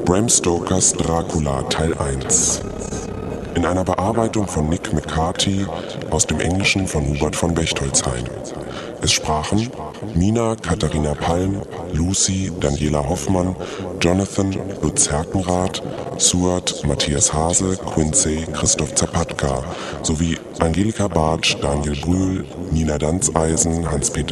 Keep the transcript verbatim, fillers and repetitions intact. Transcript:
Bram Stokers Dracula Teil eins. In einer Bearbeitung von Nick McCarthy aus dem Englischen von Hubert von Bechtolzheim. Es sprachen Mina Katharina Palm, Lucy Daniela Hoffmann, Jonathan Lutz Herkenrath, Suat Matthias Hase, Quincy Christoph Zapatka sowie Angelika Bartsch, Daniel Brühl, Nina Danzeisen, Hans-Peter